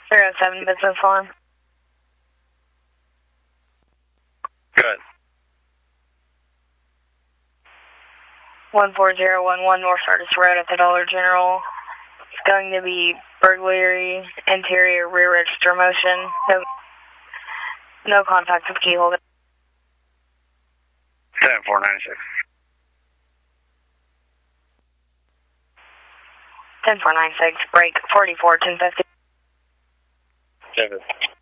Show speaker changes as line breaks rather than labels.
07 business alarm.
Good.
14011 North Sardis Road at the Dollar General. It's going to be burglary, interior rear register motion. No contact with key holder.
10496.
10496, break 44 1050.
1050.